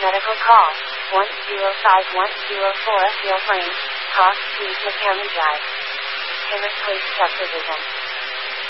medical call. 105-104 Field Lane, Cost Street, McCammon Drive. Hammerscliffe Subdivision.